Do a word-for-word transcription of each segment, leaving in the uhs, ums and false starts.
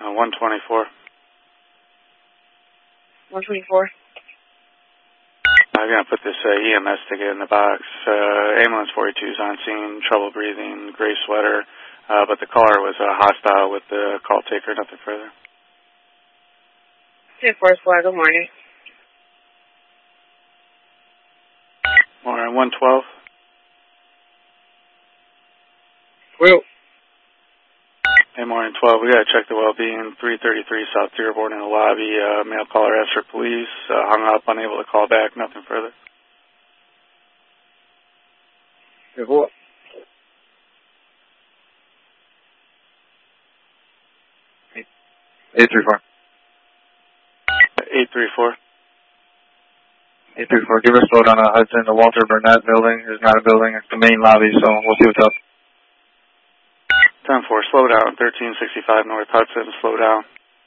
Uh, one twenty-four. one twenty-four. I'm going to put this uh, E M S ticket in the box. Uh, ambulance forty-two is on scene, trouble breathing, gray sweater, uh, but the caller was uh, hostile with the call taker, nothing further. two four squad, good morning. Morning, one twelve. Well. Hey, morning, twelve. We got to check the well-being. three thirty-three South Dearborn in the lobby. Uh, male caller asked for police. Uh, hung up, unable to call back. Nothing further. Hey, what? eight three four. eight three four. eight three four. Give us a slow down on Hudson. The Walter Burnett building is not a building. It's the main lobby, so we'll see what's up. ten four, slow down. thirteen sixty-five North Hudson, slow down.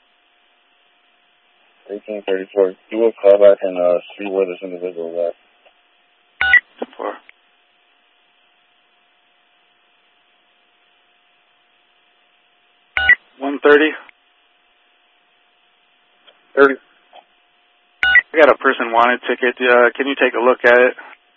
eighteen thirty-four. You will call back and uh, see where this individual is at. ten four. one thirty. thirty. I got a person wanted ticket. Uh, can you take a look at it?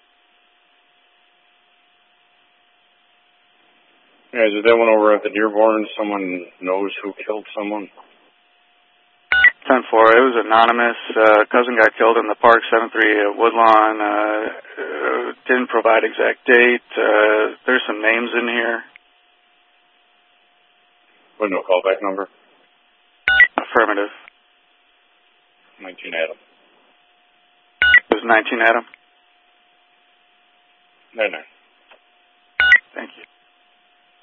Yeah, is it that one over at the Dearborn? Someone knows who killed someone? ten four. It was anonymous. Uh, cousin got killed in the park, seven three at Woodlawn. Uh, uh, didn't provide exact date. Uh, there's some names in here. What, no callback number? Affirmative. nineteen Adam. It was nineteen Adam. No, no.